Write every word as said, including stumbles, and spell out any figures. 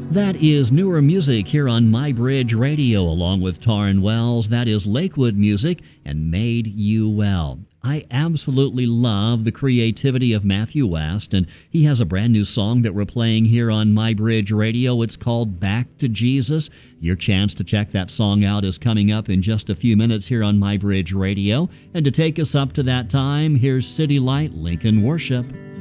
That is newer music here on My Bridge Radio, along with Taryn Wells. That is Lakewood Music and Made You Well. I absolutely love the creativity of Matthew West, and he has a brand new song that we're playing here on My Bridge Radio. It's called Back to Jesus. Your chance to check that song out is coming up in just a few minutes here on My Bridge Radio. And to take us up to that time, here's City Light Lincoln Worship.